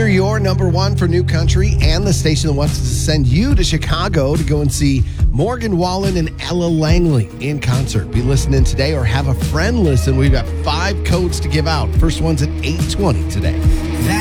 hear your number one for new country and the station that wants to send you to Chicago to go and see Morgan Wallen and Ella Langley in concert. Be listening today or have a friend listen. We've got 5 codes to give out. First one's at 8:20 today.